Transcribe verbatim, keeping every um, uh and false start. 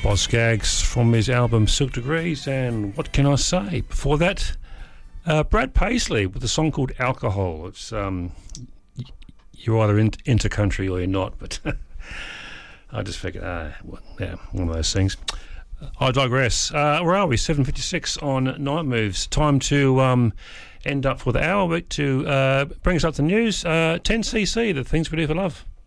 Boz Scaggs from his album Silk Degrees, and what can I say? Before that, uh, Brad Paisley with a song called Alcohol. It's um, you're either in, into country or you're not, but I just figured, ah, well, yeah, one of those things. I digress. Uh, where are we? seven fifty-six on Night Moves. Time to um, end up for the hour, but to uh, bring us up to the news. Uh, ten C C, the things we do for love.